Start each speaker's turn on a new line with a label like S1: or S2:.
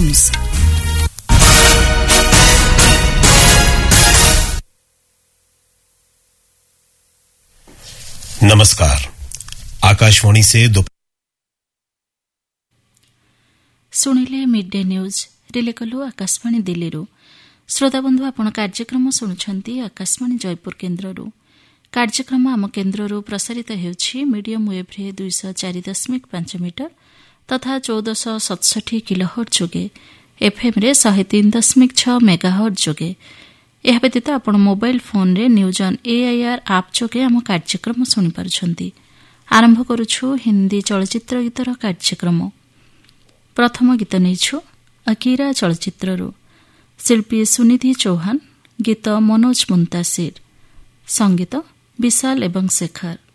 S1: News.
S2: नमस्कार। आकाशवाणी से
S3: शुणिले mid day news relay कलु आकाशवाणी दिल्ली। श्रोताबंधु आपण कार्यक्रम शुणुछंती आकाशवाणी जयपुर केन्द्ररू। कार्यक्रम आम केन्द्ररू प्रसारित हेउछि मीडियम वेव रे 204.5 मीटर तथा 1467 किलोहर्ट्ज जोगे एफएम रे 103.6 मेगाहर्ट्ज जोगे। यह व्यतीत आपण मोबाइल फोन रे न्यूज ऑन एआईआर आप जोगे आम कार्यक्रम शुणी पारुछंती। आरंभ करूछु हिंदी चलचित्र गीतर कार्यक्रम। प्रथम गीत नैछु अकीरा चलचित्ररू। शिल्पी सुनिधि चौहान, गीत मनोज मुंतासिर, संगीत विशाल एवं शेखर।